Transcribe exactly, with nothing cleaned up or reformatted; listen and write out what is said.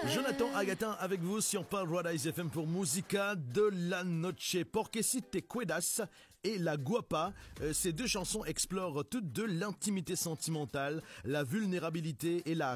Jonathan Agatin avec vous sur Paradise F M pour Musica de la Noche. Porque si te cuidas et La Guapa, euh, ces deux chansons explorent toutes deux l'intimité sentimentale, la vulnérabilité et la